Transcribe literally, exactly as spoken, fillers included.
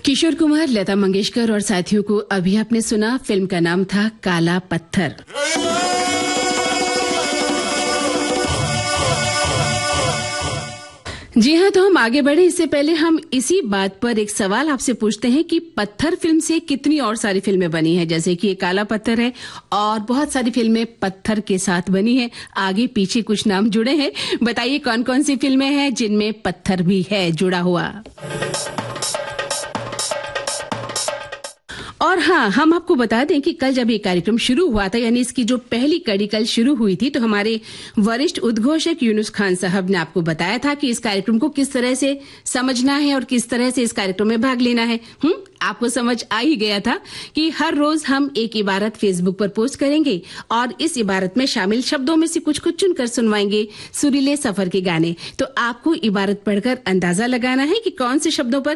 किशोर कुमार, लता मंगेशकर और साथियों को अभी आपने सुना। फिल्म का नाम था काला पत्थर। जी हाँ, तो हम आगे बढ़े इससे पहले हम इसी बात पर एक सवाल आपसे पूछते हैं कि पत्थर फिल्म से कितनी और सारी फिल्में बनी हैं, जैसे कि ये काला पत्थर है और बहुत सारी फिल्में पत्थर के साथ बनी है। आगे पीछे कुछ नाम जुड़े हैं, बताइए कौन कौन सी फिल्में हैं जिनमें पत्थर भी है जुड़ा हुआ। और हाँ, हम आपको बता दें कि कल जब ये कार्यक्रम शुरू हुआ था, यानी इसकी जो पहली कड़ी कल शुरू हुई थी, तो हमारे वरिष्ठ उद्घोषक यूनुस खान साहब ने आपको बताया था कि इस कार्यक्रम को किस तरह से समझना है और किस तरह से इस कार्यक्रम में भाग लेना है। हम्म आपको समझ आ ही गया था कि हर रोज हम एक इबारत फेसबुक पर पोस्ट करेंगे और इस इबारत में शामिल शब्दों में से कुछ कुछ चुनकर सुनवाएंगे सुरीले सफर के गाने। तो आपको इबारत पढ़कर अंदाजा लगाना है कि कौन से शब्दों पर